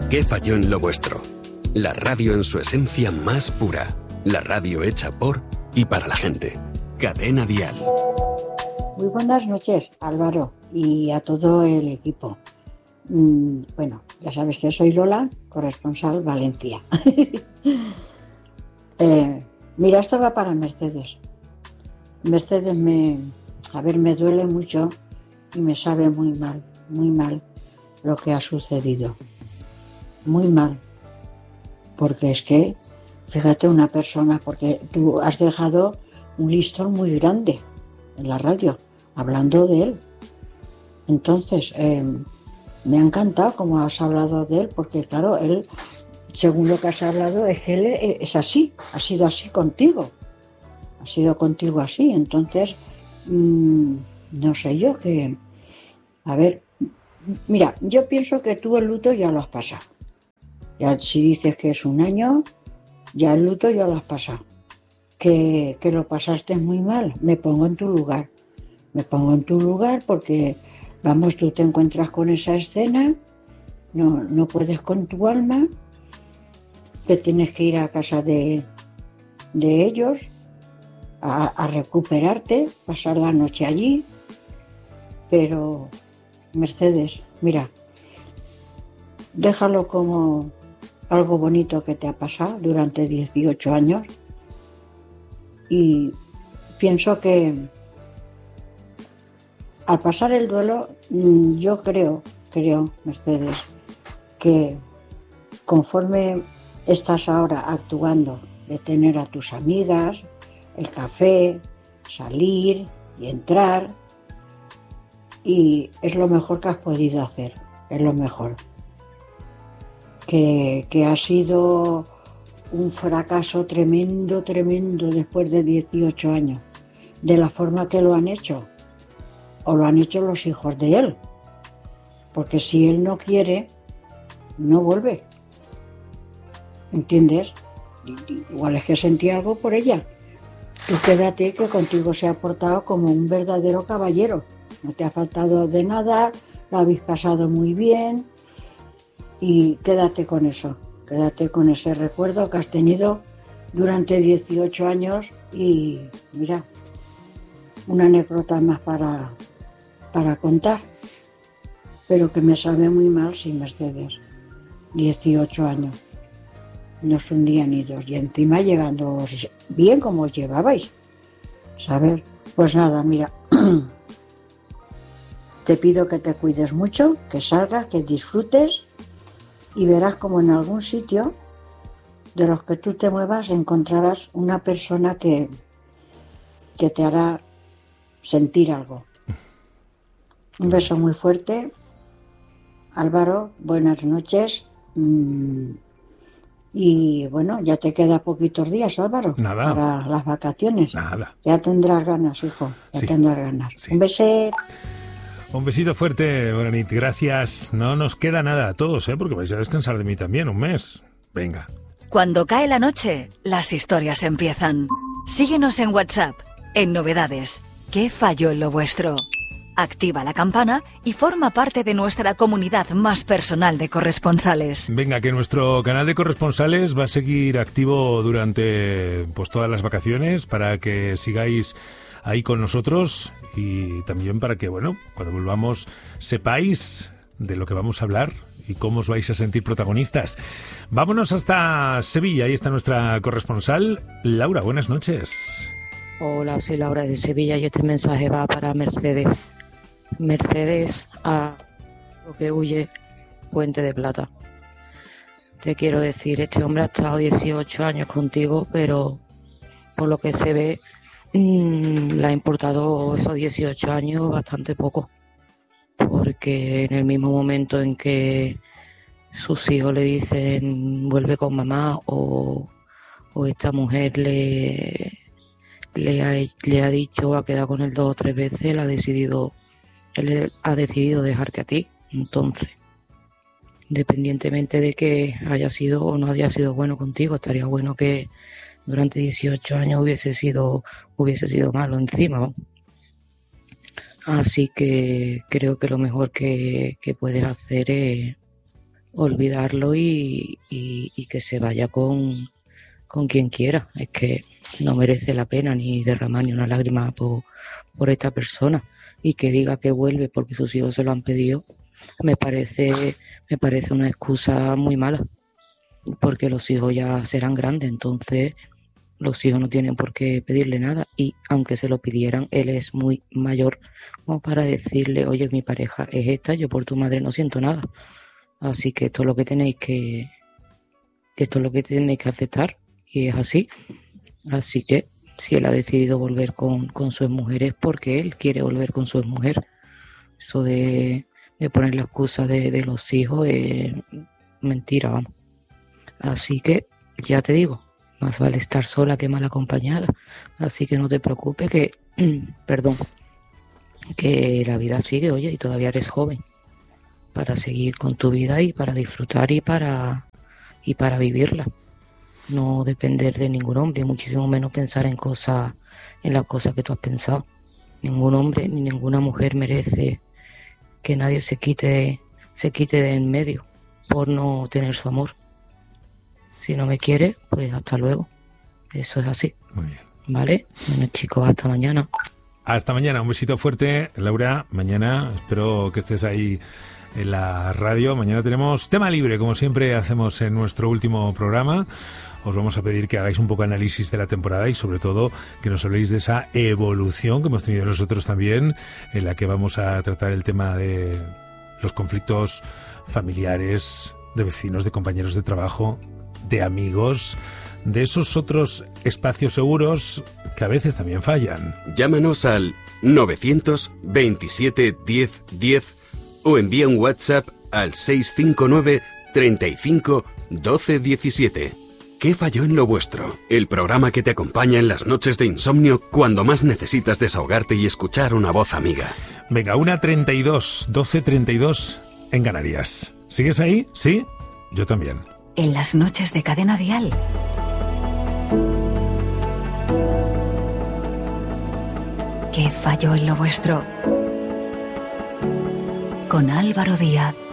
¿Qué falló en lo vuestro? La radio en su esencia más pura. La radio hecha por y para la gente. Cadena Dial. Muy buenas noches, Álvaro, y a todo el equipo. Bueno, ya sabes que soy Lola, corresponsal Valencia. Mira, esto va para Mercedes. Mercedes me duele mucho y me sabe muy mal lo que ha sucedido. Muy mal. Porque es que, fíjate, una persona, porque tú has dejado un listón muy grande en la radio, hablando de él. Entonces, me ha encantado cómo has hablado de él, porque claro, él, según lo que has hablado, es que él es así, ha sido así contigo. Ha sido contigo así, entonces, no sé yo que... A ver, mira, yo pienso que tú el luto ya lo has pasado. Ya si dices que es un año, ya el luto ya lo has pasado. Que lo pasaste muy mal, me pongo en tu lugar. Me pongo en tu lugar porque, vamos, tú te encuentras con esa escena, no puedes con tu alma, te tienes que ir a casa de ellos a recuperarte, pasar la noche allí. Pero, Mercedes, mira, déjalo como algo bonito que te ha pasado durante 18 años y pienso que al pasar el duelo, yo creo, Mercedes, que conforme estás ahora actuando de tener a tus amigas, el café, salir y entrar, y es lo mejor que has podido hacer, es lo mejor. Que ha sido un fracaso tremendo después de 18 años, de la forma que lo han hecho, o lo han hecho los hijos de él, porque si él no quiere, no vuelve, ¿entiendes? Igual es que sentí algo por ella. Tú quédate, que contigo se ha portado como un verdadero caballero, no te ha faltado de nada, lo habéis pasado muy bien. Y quédate con eso, quédate con ese recuerdo que has tenido durante 18 años y mira, una anécdota más para contar, pero que me sabe muy mal, sí, Mercedes, 18 años, no es un día ni dos, y encima llevándoos bien como os llevabais, ¿sabes? Pues nada, mira, te pido que te cuides mucho, que salgas, que disfrutes. Y verás como en algún sitio de los que tú te muevas encontrarás una persona que te hará sentir algo. Un beso muy fuerte. Álvaro, buenas noches. Y bueno, ya te queda poquitos días, Álvaro, Nada. Para las vacaciones. Nada. Ya tendrás ganas, hijo, Sí. tendrás ganas. Sí. Un beso. Un besito fuerte, Boranit, gracias. No nos queda nada a todos, porque vais a descansar de mí también un mes. Venga. Cuando cae la noche, las historias empiezan. Síguenos en WhatsApp, en Novedades. ¿Qué falló en lo vuestro? Activa la campana y forma parte de nuestra comunidad más personal de corresponsales. Venga, que nuestro canal de corresponsales va a seguir activo durante todas las vacaciones para que sigáis ahí con nosotros y también para que, cuando volvamos sepáis de lo que vamos a hablar y cómo os vais a sentir protagonistas. Vámonos hasta Sevilla, ahí está nuestra corresponsal, Laura, buenas noches. Hola, soy Laura de Sevilla y este mensaje va para Mercedes. Mercedes, a lo que huye, Puente de Plata. Te quiero decir, este hombre ha estado 18 años contigo, pero por lo que se ve, le ha importado esos 18 años bastante poco, porque en el mismo momento en que sus hijos le dicen vuelve con mamá o esta mujer le ha dicho, ha quedado con él 2 o 3 veces, él ha decidido dejarte a ti. Entonces, independientemente de que haya sido o no haya sido bueno contigo, estaría bueno que durante 18 años hubiese sido malo encima, ¿no? Así que creo que lo mejor que puedes hacer es olvidarlo y que se vaya con quien quiera. Es que no merece la pena ni derramar ni una lágrima por esta persona, y que diga que vuelve porque sus hijos se lo han pedido, me parece una excusa muy mala, porque los hijos ya serán grandes, entonces los hijos no tienen por qué pedirle nada, y aunque se lo pidieran, él es muy mayor como para decirle, oye, mi pareja es esta, yo por tu madre no siento nada, así que esto es lo que tenéis que aceptar, y es así. Así que si él ha decidido volver con su exmujer es porque él quiere volver con su exmujer. Eso de poner la excusa de los hijos es mentira, vamos. Así que ya te digo, más vale estar sola que mal acompañada. Así que no te preocupes que la vida sigue, oye, y todavía eres joven para seguir con tu vida y para disfrutar y para vivirla. No depender de ningún hombre, muchísimo menos pensar en las cosas que tú has pensado. Ningún hombre ni ninguna mujer merece que nadie se quite de en medio por no tener su amor. Si no me quiere, pues hasta luego. Eso es así. Muy bien. ¿Vale? Bueno, chicos, hasta mañana. Hasta mañana. Un besito fuerte, Laura. Mañana espero que estés ahí en la radio. Mañana tenemos tema libre, como siempre hacemos en nuestro último programa. Os vamos a pedir que hagáis un poco de análisis de la temporada y sobre todo que nos habléis de esa evolución que hemos tenido nosotros también, en la que vamos a tratar el tema de los conflictos familiares, de vecinos, de compañeros de trabajo, de amigos, de esos otros espacios seguros que a veces también fallan. Llámanos al 927 10 10 o envía un WhatsApp al 659 35 12 17. ¿Qué falló en lo vuestro? El programa que te acompaña en las noches de insomnio cuando más necesitas desahogarte y escuchar una voz amiga. Venga, 1:32, 12:32 en Canarias. ¿Sigues ahí? ¿Sí? Yo también. En las noches de Cadena Dial. ¿Qué falló en lo vuestro? Con Álvaro Díaz.